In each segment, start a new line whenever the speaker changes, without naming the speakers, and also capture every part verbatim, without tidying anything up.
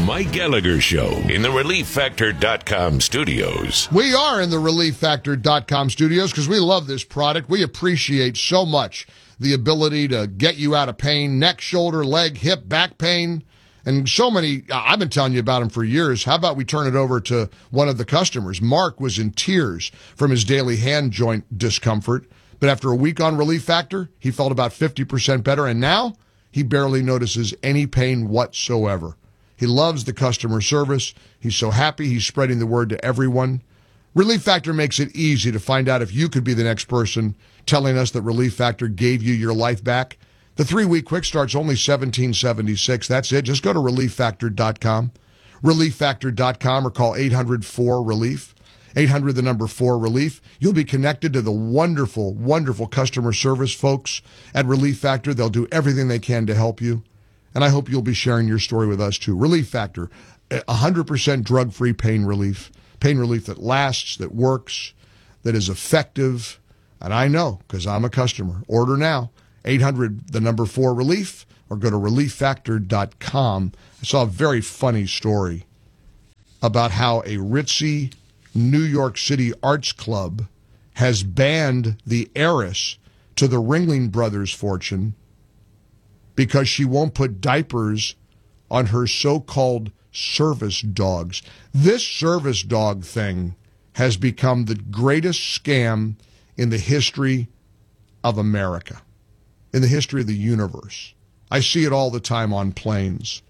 Mike Gallagher Show in the Relief Factor dot com studios.
We are in the Relief Factor dot com studios because we love this product. We appreciate so much the ability to get you out of pain, neck, shoulder, leg, hip, back pain, and so many. I've been telling you about them for years. How about we turn it over to one of the customers? Mark was in tears from his daily hand joint discomfort, but after a week on Relief Factor, he felt about fifty percent better, and now he barely notices any pain whatsoever. He loves the customer service. He's so happy he's spreading the word to everyone. Relief Factor makes it easy to find out if you could be the next person telling us that Relief Factor gave you your life back. The three-week quick start's only seventeen seventy-six. That's it. Just go to relief factor dot com, relief factor dot com, or call eight hundred four relief. eight hundred, the number four, relief. You'll be connected to the wonderful, wonderful customer service folks at Relief Factor. They'll do everything they can to help you. And I hope you'll be sharing your story with us, too. Relief Factor, one hundred percent drug-free pain relief. Pain relief that lasts, that works, that is effective. And I know, because I'm a customer. Order now, eight hundred, the number four, relief, or go to relief factor dot com. I saw a very funny story about how a ritzy New York City arts club has banned the heiress to the Ringling Brothers fortune because she won't put diapers on her so-called service dogs. This service dog thing has become the greatest scam in the history of America, in the history of the universe. I see it all the time on planes.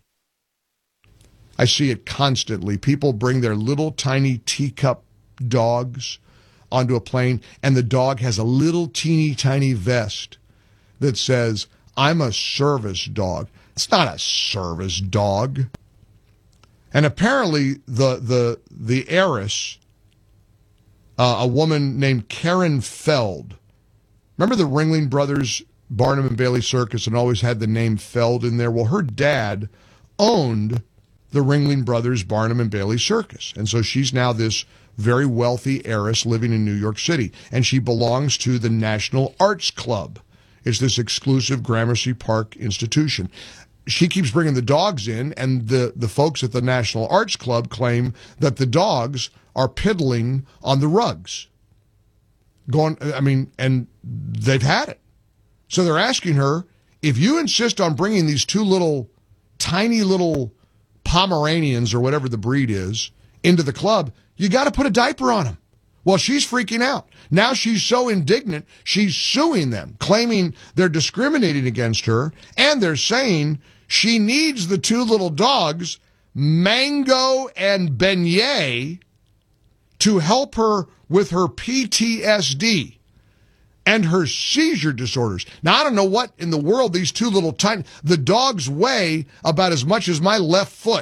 I see it constantly. People bring their little tiny teacup dogs onto a plane, and the dog has a little teeny tiny vest that says, "I'm a service dog." It's not a service dog. And apparently the the the heiress, uh, a woman named Karen Feld. Remember the Ringling Brothers, Barnum and Bailey Circus, and always had the name Feld in there? Well, her dad owned the Ringling Brothers, Barnum and Bailey Circus. And so she's now this very wealthy heiress living in New York City. And she belongs to the National Arts Club. It's this exclusive Gramercy Park institution. She keeps bringing the dogs in, and the, the folks at the National Arts Club claim that the dogs are piddling on the rugs. Going, I mean, and they've had it. So they're asking her, if you insist on bringing these two little, tiny little Pomeranians, or whatever the breed is, into the club, you got to put a diaper on them. Well, she's freaking out. Now she's so indignant, she's suing them, claiming they're discriminating against her, and they're saying she needs the two little dogs, Mango and Beignet, to help her with her P T S D and her seizure disorders. Now, I don't know what in the world these two little tiny, the dogs weigh about as much as my left foot.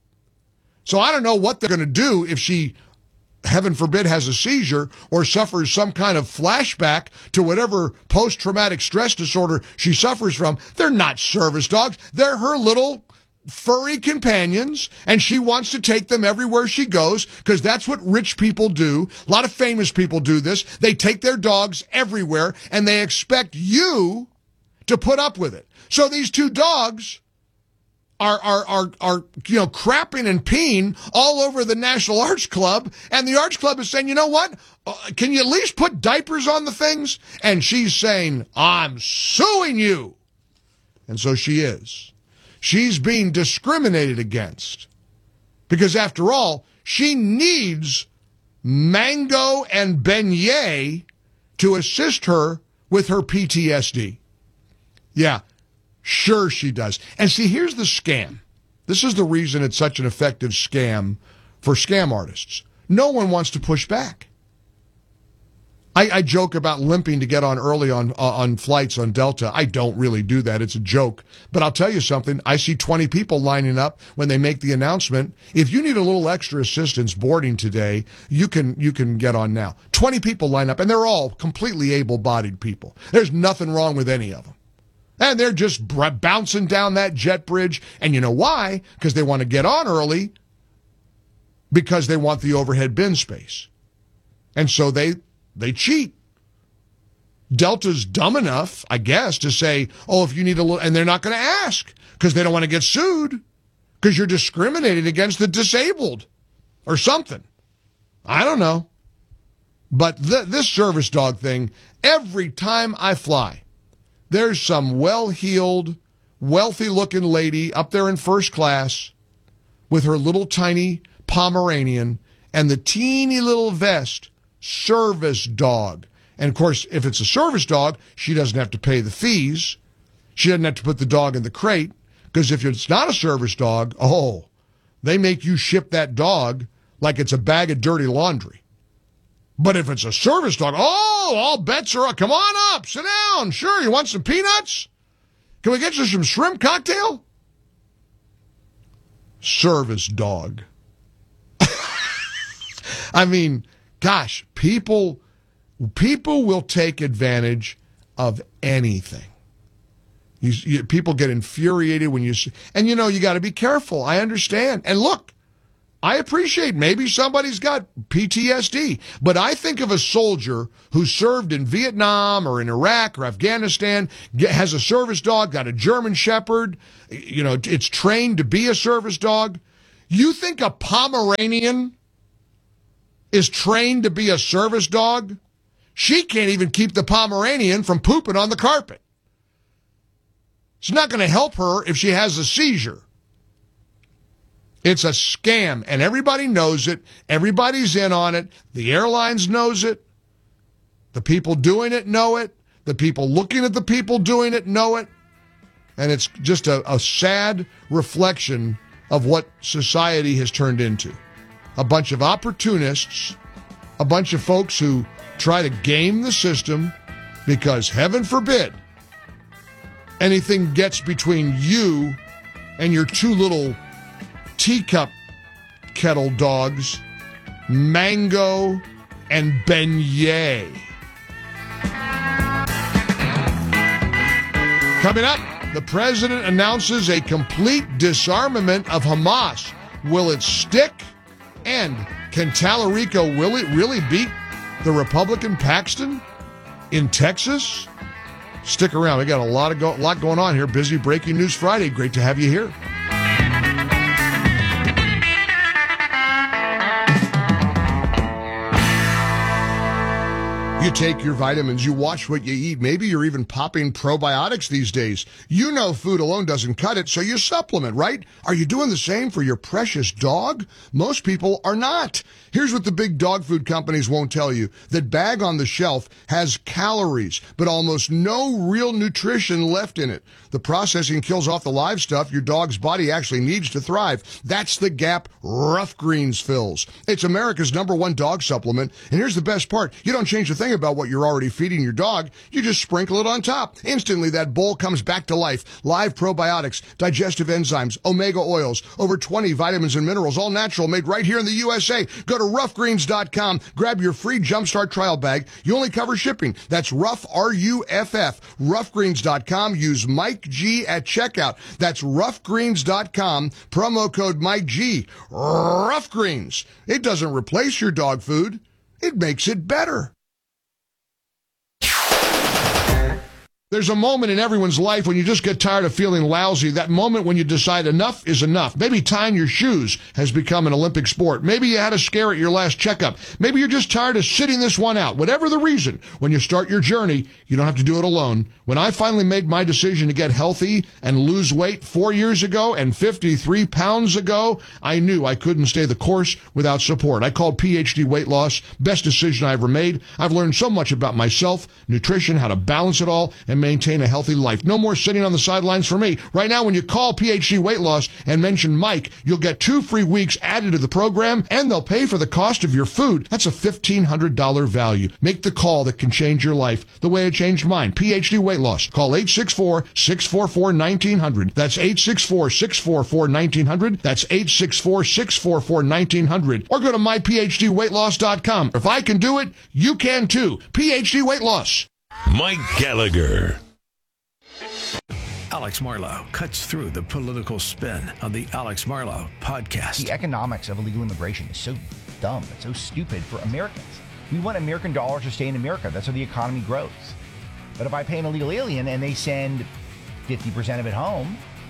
So I don't know what they're going to do if she, heaven forbid, has a seizure or suffers some kind of flashback to whatever post-traumatic stress disorder she suffers from. They're not service dogs. They're her little furry companions, and she wants to take them everywhere she goes because that's what rich people do. A lot of famous people do this. They take their dogs everywhere, and they expect you to put up with it. So these two dogs are, are, are, are, you know, crapping and peeing all over the National Arts Club, and the Arts Club is saying, you know what? Uh, can you at least put diapers on the things? And she's saying, I'm suing you. And so she is. She's being discriminated against because, after all, she needs Mango and Beignet to assist her with her P T S D. Yeah, sure she does. And see, here's the scam. This is the reason it's such an effective scam for scam artists. No one wants to push back. I, I joke about limping to get on early on uh, on flights on Delta. I don't really do that. It's a joke. But I'll tell you something. I see twenty people lining up when they make the announcement. If you need a little extra assistance boarding today, you can you can get on now. twenty people line up, and they're all completely able-bodied people. There's nothing wrong with any of them. And they're just b- bouncing down that jet bridge. And you know why? Because they want to get on early because they want the overhead bin space. And so they... They cheat. Delta's dumb enough, I guess, to say, oh, if you need a little, and they're not going to ask because they don't want to get sued because you're discriminating against the disabled or something. I don't know. But th- this service dog thing, every time I fly, there's some well-heeled, wealthy-looking lady up there in first class with her little tiny Pomeranian and the teeny little vest, service dog. And, of course, if it's a service dog, she doesn't have to pay the fees. She doesn't have to put the dog in the crate, because if it's not a service dog, oh, they make you ship that dog like it's a bag of dirty laundry. But if it's a service dog, oh, all bets are up. Come on up, sit down. Sure, you want some peanuts? Can we get you some shrimp cocktail? Service dog. I mean, gosh, people, people will take advantage of anything. You, you, people get infuriated when you see, and you know, you got to be careful. I understand. And look, I appreciate maybe somebody's got P T S D, but I think of a soldier who served in Vietnam or in Iraq or Afghanistan, has a service dog, got a German Shepherd, you know, it's trained to be a service dog. You think a Pomeranian is trained to be a service dog? She can't even keep the Pomeranian from pooping on the carpet. It's not going to help her if she has a seizure. It's a scam, and everybody knows it. Everybody's in on it. The airlines knows it. The people doing it know it. The people looking at the people doing it know it. And it's just a, a sad reflection of what society has turned into. A bunch of opportunists, a bunch of folks who try to game the system because, heaven forbid, anything gets between you and your two little teacup kettle dogs, Mango and Beignet. Coming up, the president announces a complete disarmament of Hamas. Will it stick? And can Tallarico will it really beat the Republican Paxton in Texas? Stick around. We got a lot of go- lot going on here. Busy Breaking News Friday. Great to have you here. You take your vitamins, you watch what you eat. Maybe you're even popping probiotics these days. You know food alone doesn't cut it, so you supplement, right? Are you doing the same for your precious dog? Most people are not. Here's what the big dog food companies won't tell you. That bag on the shelf has calories, but almost no real nutrition left in it. The processing kills off the live stuff your dog's body actually needs to thrive. That's the gap Rough Greens fills. It's America's number one dog supplement, and here's the best part. You don't change a thing about what you're already feeding your dog. You just sprinkle it on top. Instantly, that bowl comes back to life. Live probiotics, digestive enzymes, omega oils, over twenty vitamins and minerals, all natural, made right here in the U S A. Go to rough greens dot com. Grab your free Jumpstart trial bag. You only cover shipping. That's Rough, R U F F. rough greens dot com. Use Mike G at checkout. That's rough greens dot com. Promo code Mike G. Rough Greens. It doesn't replace your dog food. It makes it better. There's a moment in everyone's life when you just get tired of feeling lousy, that moment when you decide enough is enough. Maybe tying your shoes has become an Olympic sport. Maybe you had a scare at your last checkup. Maybe you're just tired of sitting this one out. Whatever the reason, when you start your journey, you don't have to do it alone. When I finally made my decision to get healthy and lose weight four years ago and fifty-three pounds ago, I knew I couldn't stay the course without support. I called P H D Weight Loss. Best decision I ever made. I've learned so much about myself, nutrition, how to balance it all, and maintain a healthy life. No more sitting on the sidelines for me. Right now, when you call P H D Weight Loss and mention Mike, you'll get two free weeks added to the program, and they'll pay for the cost of your food. That's a fifteen hundred dollars value. Make the call that can change your life the way it changed mine. P H D Weight Loss. Call eight six four, six four four, one nine zero zero. That's eight six four, six four four, one nine zero zero. That's eight six four, six four four, one nine zero zero. Or go to my p h d weight loss dot com. If I can do it, you can too. P H D Weight Loss.
Mike Gallagher.
Alex Marlow cuts through the political spin on the Alex Marlow podcast.
The economics of illegal immigration is so dumb. It's so stupid for Americans. We want American dollars to stay in America. That's how the economy grows. But if I pay an illegal alien and they send fifty percent of it home,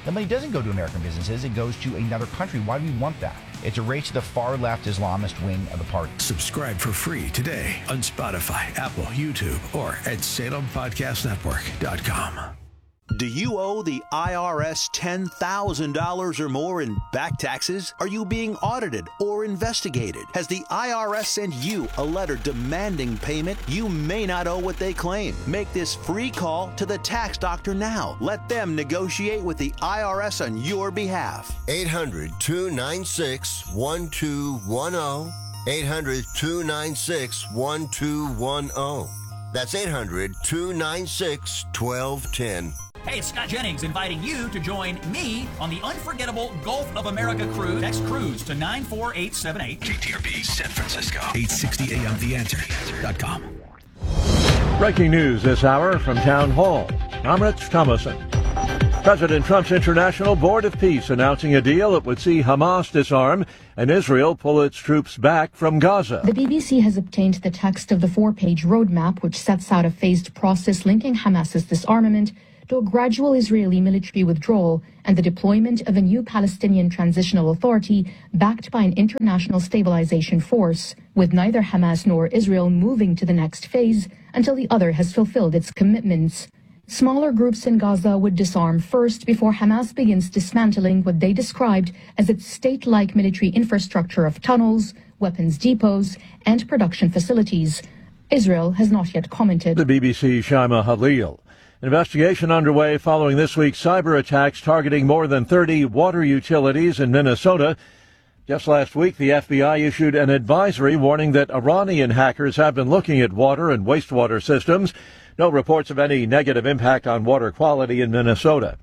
The money doesn't go to American businesses. It goes to another country. Why do we want that? It's a race to the far-left Islamist wing of the party.
Subscribe for free today on Spotify, Apple, YouTube, or at Salem Podcast Network dot com.
Do you owe the I R S ten thousand dollars or more in back taxes? Are you being audited or investigated? Has the I R S sent you a letter demanding payment? You may not owe what they claim. Make this free call to the tax doctor now. Let them negotiate with the I R S on your behalf.
eight hundred, two nine six, one two one zero. eight hundred, two nine six, one two one zero. That's eight hundred, two nine six, one two one zero.
Hey, it's Scott Jennings inviting you to join me on the unforgettable Gulf of America cruise. Text cruise to nine four eight seven eight.
K T R P San Francisco, eight sixty A M The Answer dot com.
Breaking news this hour from Town Hall. I'm Rich Thomason. President Trump's International Board of Peace announcing a deal that would see Hamas disarm and Israel pull its troops back from Gaza.
The B B C has obtained the text of the four-page roadmap, which sets out a phased process linking Hamas's disarmament to a gradual Israeli military withdrawal and the deployment of a new Palestinian transitional authority backed by an international stabilization force, with neither Hamas nor Israel moving to the next phase until the other has fulfilled its commitments. Smaller groups in Gaza would disarm first before Hamas begins dismantling what they described as its state-like military infrastructure of tunnels, weapons depots, and production facilities. Israel has not yet commented.
The B B C's Shaima Halil. Investigation underway following this week's cyber attacks targeting more than thirty water utilities in Minnesota. Just last week, the F B I issued an advisory warning that Iranian hackers have been looking at water and wastewater systems. No reports of any negative impact on water quality in Minnesota.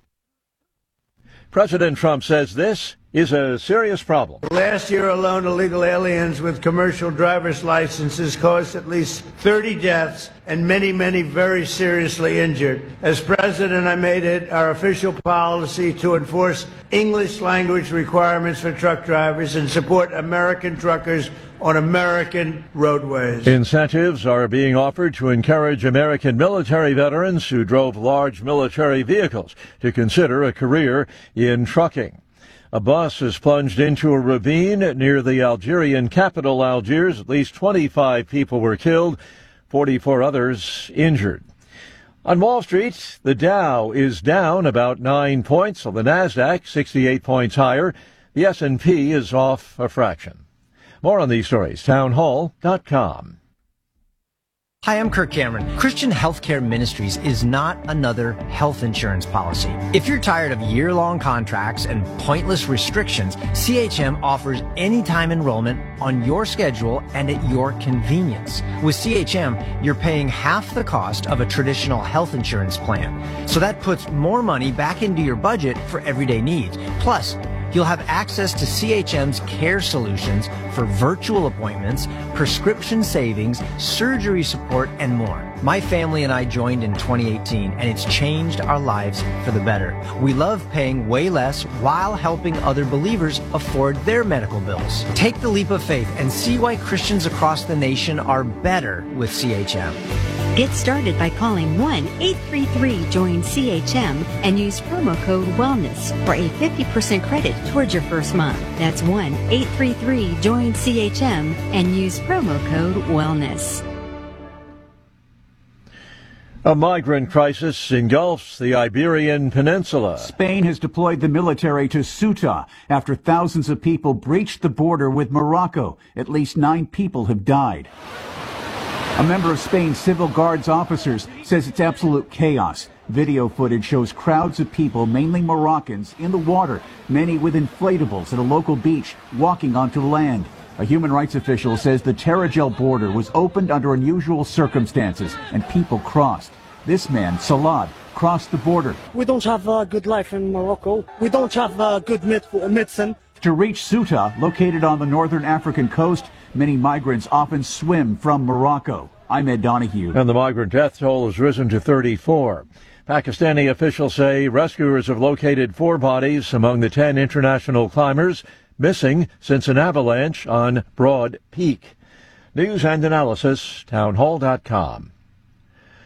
President Trump says this is a serious problem.
Last year alone, illegal aliens with commercial driver's licenses caused at least thirty deaths and many, many very seriously injured. As president, I made it our official policy to enforce English language requirements for truck drivers and support American truckers on American roadways.
Incentives are being offered to encourage American military veterans who drove large military vehicles to consider a career in trucking. A bus has plunged into a ravine near the Algerian capital, Algiers. At least twenty-five people were killed, forty-four others injured. On Wall Street, the Dow is down about nine points. On the NASDAQ, sixty-eight points higher. The S and P is off a fraction. More on these stories, town hall dot com.
Hi, I'm Kirk Cameron. Christian Healthcare Ministries is not another health insurance policy. If you're tired of year-long contracts and pointless restrictions, C H M offers anytime enrollment on your schedule and at your convenience. With C H M, you're paying half the cost of a traditional health insurance plan. So that puts more money back into your budget for everyday needs. Plus, you'll have access to C H M's care solutions for virtual appointments, prescription savings, surgery support, and more. My family and I joined in twenty eighteen, and it's changed our lives for the better. We love paying way less while helping other believers afford their medical bills. Take the leap of faith and see why Christians across the nation are better with C H M.
Get started by calling one eight three three join C H M and use promo code WELLNESS for a fifty percent credit towards your first month. That's one eight three three join C H M and use promo code WELLNESS.
A migrant crisis engulfs the Iberian Peninsula.
Spain has deployed the military to Ceuta after thousands of people breached the border with Morocco. At least nine people have died. A member of Spain's Civil Guards officers says it's absolute chaos. Video footage shows crowds of people, mainly Moroccans, in the water, many with inflatables at a local beach, walking onto land. A human rights official says the Tarajal border was opened under unusual circumstances and people crossed. This man, Salad, crossed the border.
We don't have a good life in Morocco. We don't have a good medicine.
To reach Ceuta, located on the northern African coast, many migrants often swim from Morocco. I'm Ed Donahue.
And the migrant death toll has risen to thirty-four. Pakistani officials say rescuers have located four bodies among the ten international climbers missing since an avalanche on Broad Peak. News and analysis, town hall dot com.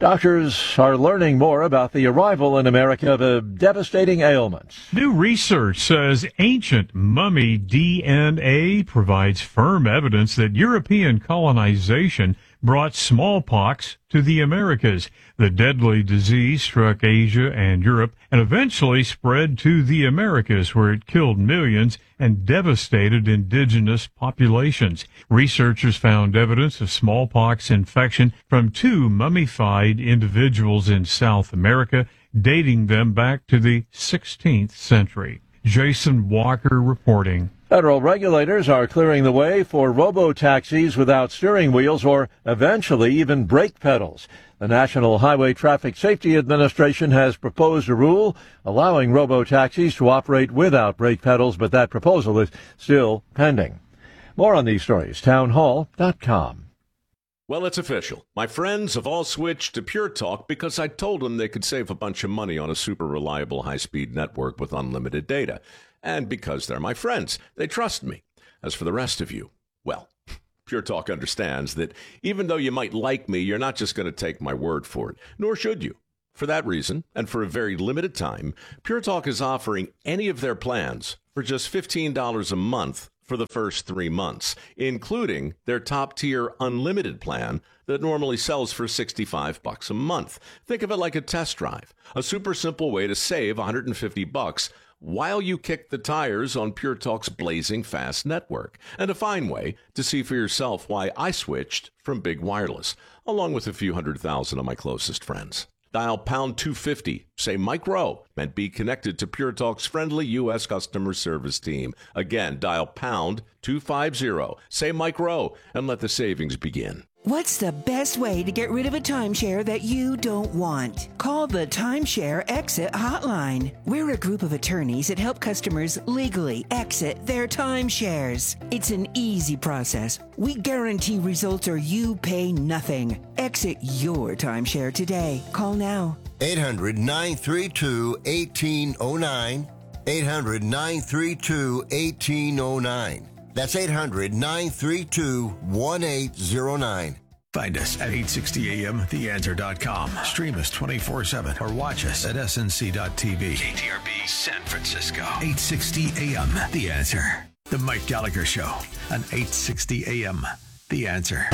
Doctors are learning more about the arrival in America of a devastating ailment.
New research says ancient mummy D N A provides firm evidence that European colonization brought smallpox to the Americas. The deadly disease struck Asia and Europe and eventually spread to the Americas, where it killed millions and devastated indigenous populations. Researchers found evidence of smallpox infection from two mummified individuals in South America, dating them back to the sixteenth century. Jason Walker reporting.
Federal regulators are clearing the way for robo-taxis without steering wheels or eventually even brake pedals. The National Highway Traffic Safety Administration has proposed a rule allowing robo-taxis to operate without brake pedals, but that proposal is still pending. More on these stories, townhall dot com.
Well, it's official. My friends have all switched to Pure Talk because I told them they could save a bunch of money on a super reliable high-speed network with unlimited data. And because they're my friends, they trust me. As for the rest of you, well, Pure Talk understands that even though you might like me, you're not just going to take my word for it, nor should you. For that reason, and for a very limited time, Pure Talk is offering any of their plans for just fifteen dollars a month for the first three months, including their top-tier unlimited plan that normally sells for sixty-five bucks a month. Think of it like a test drive, a super simple way to save one hundred fifty bucks while you kick the tires on Pure Talk's blazing fast network, and a fine way to see for yourself why I switched from Big Wireless, along with a few hundred thousand of my closest friends. Dial pound two fifty, say Mike Rowe, and be connected to Pure Talk's friendly U S customer service team. Again, dial pound two fifty, say Mike Rowe, and let the savings begin.
What's the best way to get rid of a timeshare that you don't want? Call the Timeshare Exit Hotline. We're a group of attorneys that help customers legally exit their timeshares. It's an easy process. We guarantee results or you pay nothing. Exit your timeshare today. Call now.
eight hundred, nine three two, one eight zero nine. eight hundred, nine three two, one eight zero nine. That's eight hundred, nine three two, one eight zero nine.
Find us at eight sixty A M the answer dot com. Stream us twenty-four seven or watch us at S N C dot T V. K T R B San Francisco. eight sixty A M The Answer. The Mike Gallagher Show on eight sixty A M The Answer.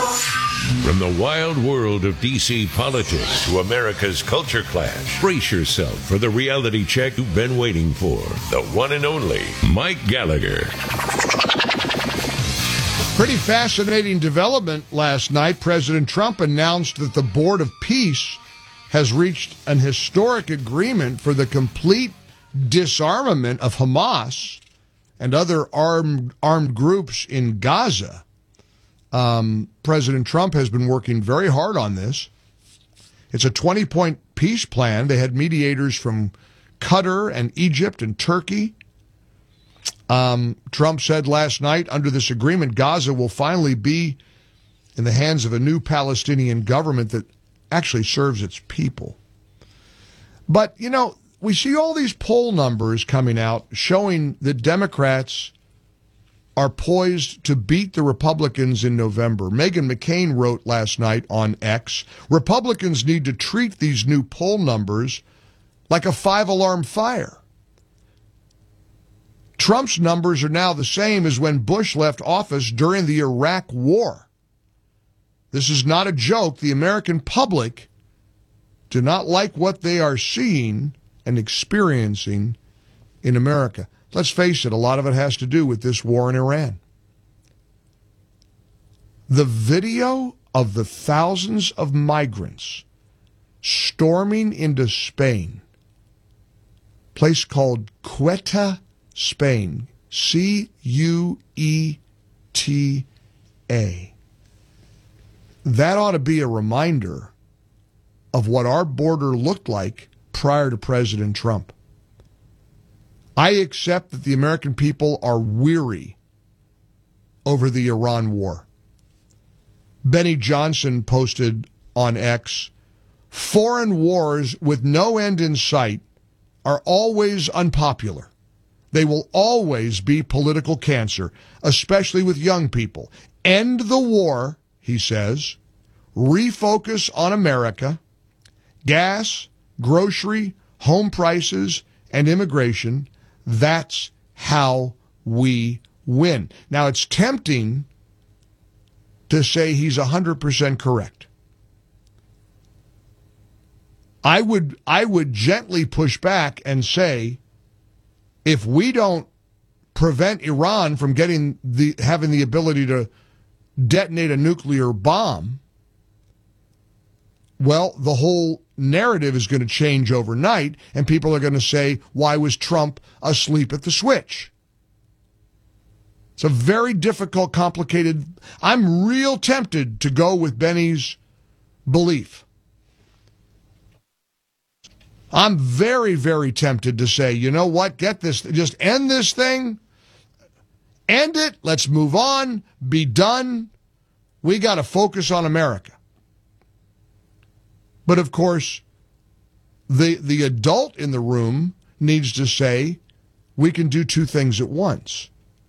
From the wild world of D C politics to America's culture clash, brace yourself for the reality check you've been waiting for. The one and only Mike Gallagher.
Pretty fascinating development last night. President Trump announced that the Board of Peace has reached an historic agreement for the complete disarmament of Hamas and other armed armed groups in Gaza. Um, President Trump has been working very hard on this. It's a twenty-point peace plan. They had mediators from Qatar and Egypt and Turkey. Um, Trump said last night, under this agreement, Gaza will finally be in the hands of a new Palestinian government that actually serves its people. But, you know, we see all these poll numbers coming out showing that Democrats are poised to beat the Republicans in November. Meghan McCain wrote last night on X, Republicans need to treat these new poll numbers like a five-alarm fire. Trump's numbers are now the same as when Bush left office during the Iraq War. This is not a joke. The American public do not like what they are seeing and experiencing in America. Let's face it, a lot of it has to do with this war in Iran. The video of the thousands of migrants storming into Spain, a place called Ceuta, Spain, C U E T A. That ought to be a reminder of what our border looked like prior to President Trump. I accept that the American people are weary over the Iran war. Benny Johnson posted on X, foreign wars with no end in sight are always unpopular. They will always be political cancer, especially with young people. End the war, he says, refocus on America, gas, grocery, home prices, and immigration. That's how we win. Now, it's tempting to say he's one hundred percent correct. I would I would gently push back and say, if we don't prevent Iran from getting the having the ability to detonate a nuclear bomb, well, the whole narrative is going to change overnight, and people are going to say, why was Trump asleep at the switch? It's a very difficult, complicated. I'm real tempted to go with Benny's belief. I'm very, very tempted to say, you know what, get this, just end this thing, end it, let's move on, be done. We got to focus on America. But of course, the the adult in the room needs to say, we can do two things at once.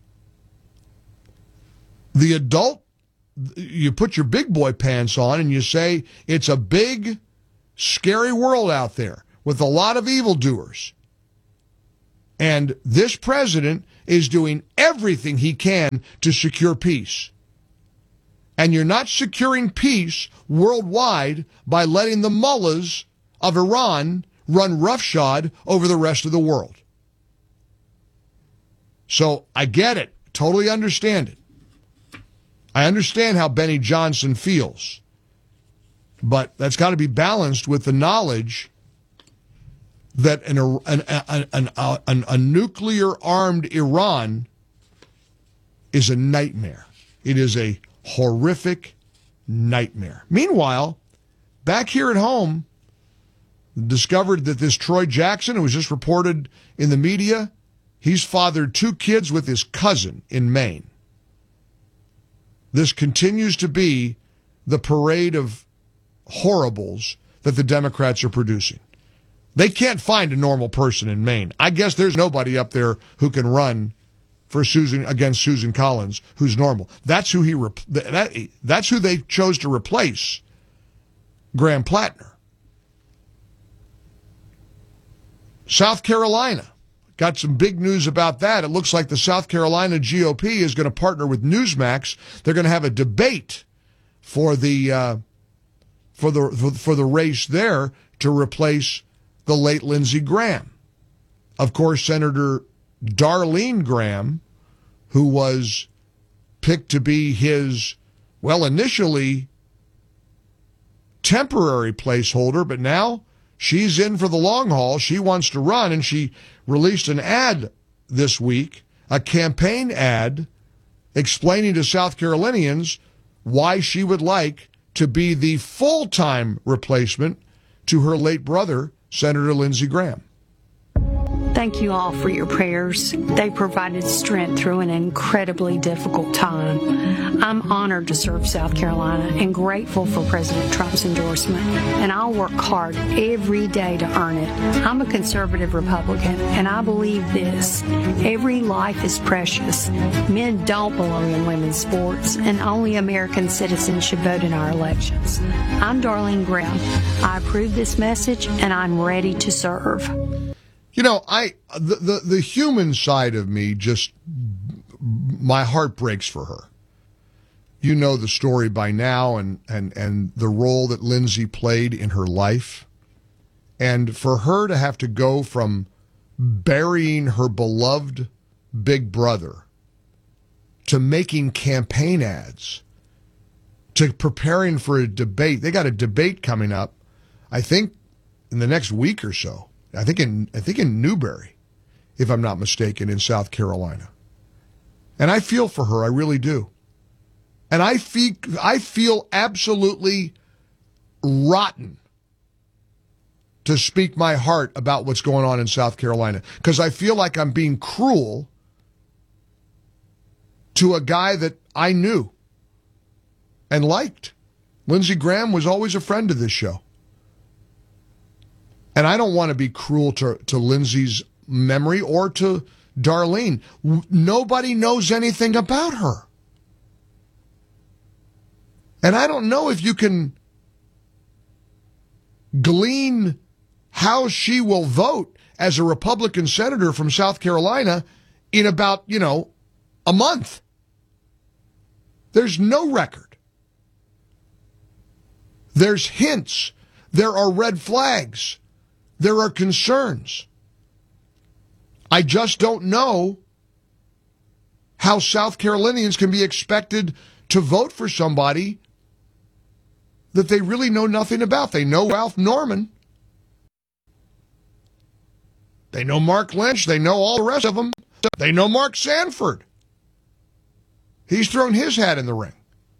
The adult, you put your big boy pants on and you say, it's a big, scary world out there with a lot of evildoers. And this president is doing everything he can to secure peace. And you're not securing peace worldwide by letting the mullahs of Iran run roughshod over the rest of the world. So I get it. Totally understand it. I understand how Benny Johnson feels. But that's got to be balanced with the knowledge that an, an, an, an, an, a nuclear-armed Iran is a nightmare. It is a horrific nightmare. Meanwhile, back here at home, discovered that this Troy Jackson, who was just reported in the media, he's fathered two kids with his cousin in Maine. This continues to be the parade of horribles that the Democrats are producing. They can't find a normal person in Maine. I guess there's nobody up there who can run for Susan against Susan Collins who's normal. That's who he rep- that, that's who they chose to replace Graham Plattner. South Carolina. Got some big news about that. It looks like the South Carolina G O P is going to partner with Newsmax. They're going to have a debate for the uh, for the for, for the race there to replace the late Lindsey Graham. Of course, Senator Darlene Graham, who was picked to be his, well, initially temporary placeholder, but now she's in for the long haul. She wants to run, and she released an ad this week, a campaign ad explaining to South Carolinians why she would like to be the full-time replacement to her late brother, Senator Lindsey Graham.
Thank you all for your prayers. They provided strength through an incredibly difficult time. I'm honored to serve South Carolina and grateful for President Trump's endorsement, and I'll work hard every day to earn it. I'm a conservative Republican, and I believe this: every life is precious. Men don't belong in women's sports, and only American citizens should vote in our elections. I'm Darlene Graham. I approve this message, and I'm ready to serve.
You know, I the, the the human side of me just, my heart breaks for her. You know the story by now, and and and the role that Lindsey played in her life, and for her to have to go from burying her beloved big brother to making campaign ads to preparing for a debate. They got a debate coming up, I think, in the next week or so. I think in I think in Newberry, if I'm not mistaken, in South Carolina. And I feel for her, I really do. And I feel I feel absolutely rotten to speak my heart about what's going on in South Carolina, because I feel like I'm being cruel to a guy that I knew and liked. Lindsey Graham was always a friend of this show. And I don't want to be cruel to, to Lindsey's memory or to Darlene. Nobody knows anything about her. And I don't know if you can glean how she will vote as a Republican senator from South Carolina in about, you know, a month. There's no record. There's hints. There are red flags. There are concerns. I just don't know how South Carolinians can be expected to vote for somebody that they really know nothing about. They know Ralph Norman. They know Mark Lynch. They know all the rest of them. They know Mark Sanford. He's thrown his hat in the ring.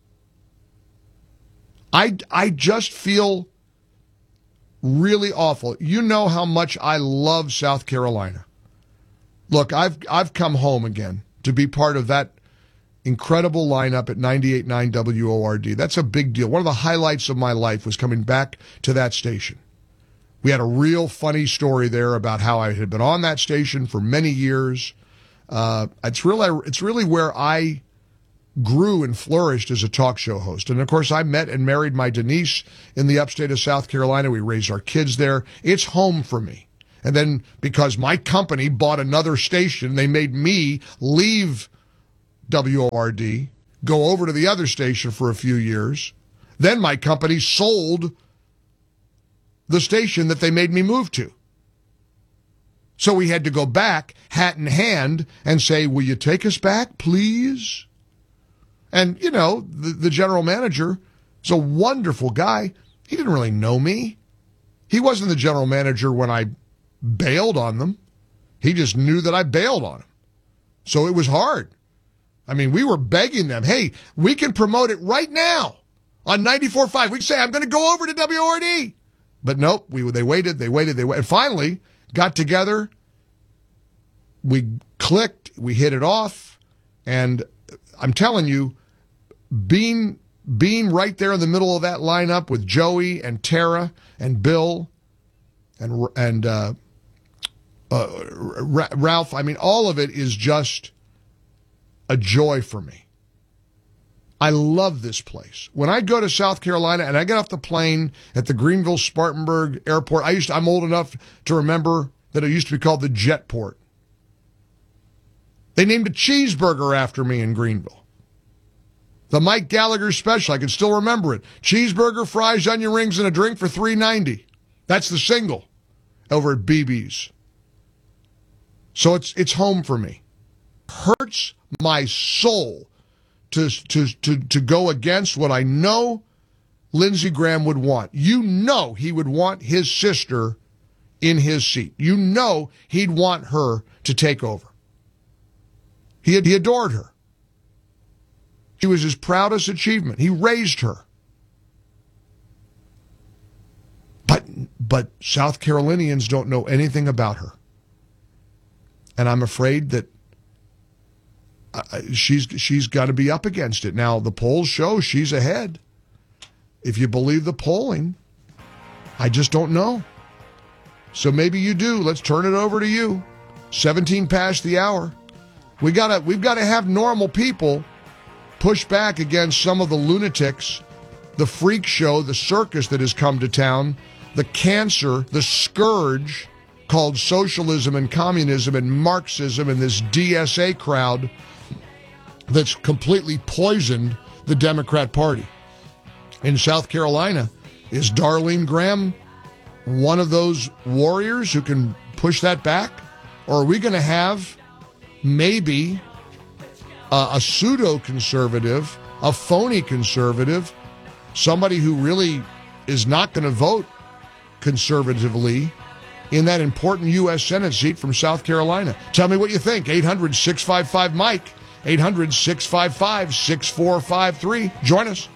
I, I just feel really awful. You know how much I love South Carolina. Look, I've I've come home again to be part of that incredible lineup at ninety-eight point nine W O R D. That's a big deal. One of the highlights of my life was coming back to that station. We had a real funny story there about how I had been on that station for many years. Uh, it's really it's really where I grew and flourished as a talk show host. And, of course, I met and married my Denise in the upstate of South Carolina. We raised our kids there. It's home for me. And then because my company bought another station, they made me leave W O R D, go over to the other station for a few years. Then my company sold the station that they made me move to. So we had to go back, hat in hand, and say, will you take us back, please? And, you know, the, the general manager is a wonderful guy. He didn't really know me. He wasn't the general manager when I bailed on them. He just knew that I bailed on him. So it was hard. I mean, we were begging them, hey, we can promote it right now on ninety-four point five. We can say, I'm going to go over to W O R D. But nope, we they waited, they waited, they waited. And finally, got together. We clicked, we hit it off. And I'm telling you, being being right there in the middle of that lineup with Joey and Tara and Bill and and uh, uh, Ralph, I mean, all of it is just a joy for me. I love this place. When I go to South Carolina and I get off the plane at the Greenville Spartanburg Airport, I used to, I'm old enough to remember that it used to be called the Jetport. They named a cheeseburger after me in Greenville. The Mike Gallagher special, I can still remember it. Cheeseburger, fries, onion rings, and a drink for three ninety. That's the single over at B B's. So it's it's home for me. Hurts my soul to to to to go against what I know Lindsey Graham would want. You know he would want his sister in his seat. You know he'd want her to take over. He he adored her. She was his proudest achievement. He raised her. But but South Carolinians don't know anything about her. And I'm afraid that uh, she's she's got to be up against it. Now, the polls show she's ahead. If you believe the polling, I just don't know. So maybe you do. Let's turn it over to you. seventeen past the hour. We gotta we've got to have normal people push back against some of the lunatics, the freak show, the circus that has come to town, the cancer, the scourge called socialism and communism and Marxism and this D S A crowd that's completely poisoned the Democrat Party. In South Carolina, is Darlene Graham one of those warriors who can push that back? Or are we going to have maybe a, a pseudo-conservative, a phony conservative, somebody who really is not going to vote conservatively in that important U S Senate seat from South Carolina? Tell me what you think. eight hundred, six five five, Mike. eight hundred, six five five, six four five three. Join us.